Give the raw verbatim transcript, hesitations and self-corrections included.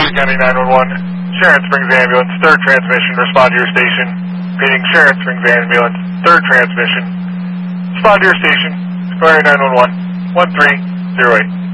County nine one one, Sharon Springs Ambulance, third transmission, respond to your station. Repeating, Sharon Springs Ambulance, third transmission. Respond to your station, Square nine one one, one three zero eight.